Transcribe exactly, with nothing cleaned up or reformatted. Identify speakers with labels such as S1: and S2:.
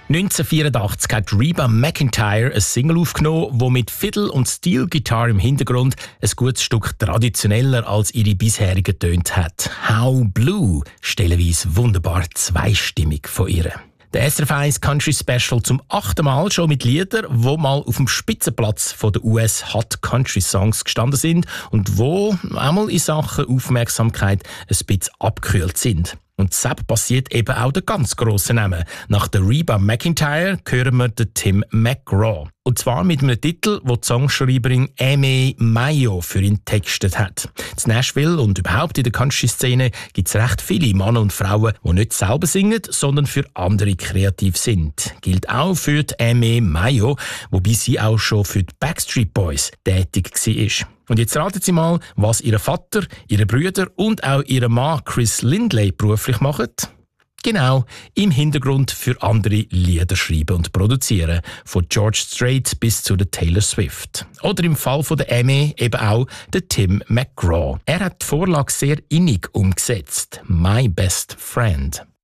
S1: neunzehnhundertvierundachtzig hat Reba McEntire eine Single aufgenommen, die mit Fiddle und Steel Guitar im Hintergrund ein gutes Stück traditioneller als ihre bisherigen tönt hat. How Blue, stellenweise wunderbar zweistimmig von ihr. Der S R F eins Country Special zum achten Mal schon mit Liedern, die mal auf dem Spitzenplatz der U S Hot Country Songs gestanden sind und wo einmal in Sachen Aufmerksamkeit ein bisschen abgekühlt sind. Und deshalb passiert eben auch der ganz grosse Name. Nach der Reba McEntire hören wir den Tim McGraw. Und zwar mit einem Titel, den die Songschreiberin Amy Mayo für ihn textet hat. In Nashville und überhaupt in der Country-Szene gibt es recht viele Männer und Frauen, die nicht selber singen, sondern für andere kreativ sind. Gilt auch für die Amy Mayo, wobei sie auch schon für die Backstreet Boys tätig war. Und jetzt raten Sie mal, was Ihr Vater, Ihre Brüder und auch Ihr Mann Chris Lindley beruflich machen. Genau, im Hintergrund für andere Lieder schreiben und produzieren. Von George Strait bis zu der Taylor Swift. Oder im Fall von der Amy eben auch der Tim McGraw. Er hat die Vorlage sehr innig umgesetzt. My Best Friend.